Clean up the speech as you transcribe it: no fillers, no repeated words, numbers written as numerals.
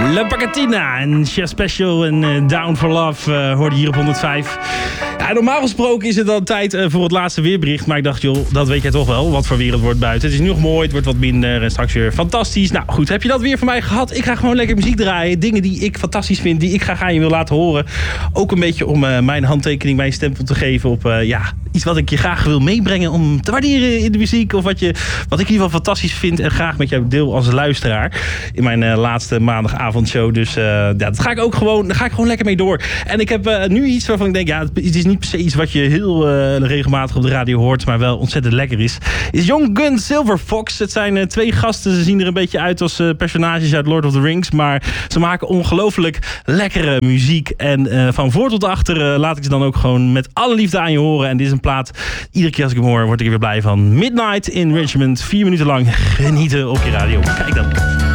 La Pagatina en Chef Special en Down for Love hoorde hier op 105. Ja, normaal gesproken is het dan tijd voor het laatste weerbericht. Maar ik dacht, joh, dat weet jij toch wel. Wat voor weer het wordt buiten. Het is nu nog mooi, het wordt wat minder en straks weer fantastisch. Nou goed, heb je dat weer van mij gehad? Ik ga gewoon lekker muziek draaien. Dingen die ik fantastisch vind, die ik graag aan je wil laten horen. Ook een beetje om mijn handtekening, mijn stempel te geven op iets wat ik je graag wil meebrengen om te waarderen in de muziek. Of wat ik in ieder geval fantastisch vind en graag met jou deel als luisteraar. In mijn laatste maandagavondshow. Dus dat ga ik gewoon lekker mee door. En ik heb nu iets waarvan ik denk, het is niet per se iets wat je heel regelmatig op de radio hoort, maar wel ontzettend lekker is Young Gun Silver Fox. Het zijn twee gasten. Ze zien er een beetje uit als personages uit Lord of the Rings, maar ze maken ongelooflijk lekkere muziek. En van voor tot achter laat ik ze dan ook gewoon met alle liefde aan je horen. En dit is een plaat, iedere keer als ik hem hoor, word ik er weer blij van. Midnight in Richmond, 4 minuten lang genieten op je radio. Kijk dan.